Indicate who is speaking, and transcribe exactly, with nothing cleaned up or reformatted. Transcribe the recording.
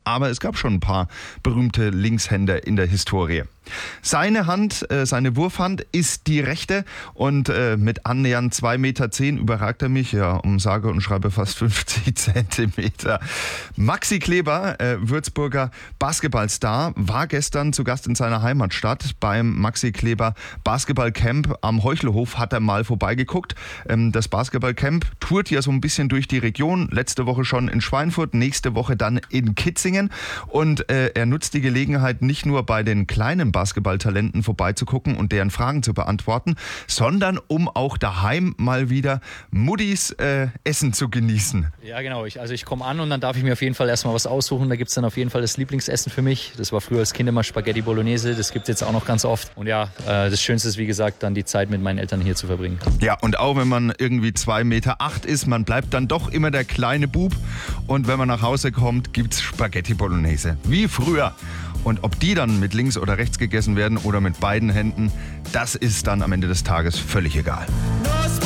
Speaker 1: aber es gab schon ein paar berühmte Linkshänder in der Historie. Seine Hand, äh, seine Wurfhand ist die rechte und äh, mit annähernd zwei Meter zehn überragt er mich, ja, um sage und schreibe fast fünfzig Zentimeter. Maxi Kleber, äh, Würzburger Basketballstar, war gestern zu Gast in seiner Heimatstadt. Beim Maxi Kleber Basketballcamp am Heuchelhof hat er mal vorbeigeguckt. Ähm, das Basketballcamp tourt ja so ein bisschen durch die Region. Letzte Woche schon in Schweinfurt, nächste Woche dann in Kitzingen. Und äh, er nutzt die Gelegenheit nicht nur bei den kleinen Basketballtalenten vorbeizugucken und deren Fragen zu beantworten, sondern um auch daheim mal wieder Muddis äh, Essen zu genießen.
Speaker 2: Ja, genau. Ich, also ich komme an und dann darf ich mir auf jeden Fall erstmal was aussuchen. Da gibt es dann auf jeden Fall das Lieblingsessen für mich. Das war früher als Kind immer Spaghetti Bolognese. Das gibt es jetzt auch noch ganz oft. Und ja, äh, das Schönste ist, wie gesagt, dann die Zeit mit meinen Eltern hier zu verbringen.
Speaker 1: Ja, und auch wenn man irgendwie zwei Meter acht ist, man bleibt dann doch immer der kleine Bub. Und wenn man nach Hause kommt, gibt es Spaghetti Bolognese. Wie früher. Und ob die dann mit links oder rechts gegessen werden oder mit beiden Händen, das ist dann am Ende des Tages völlig egal.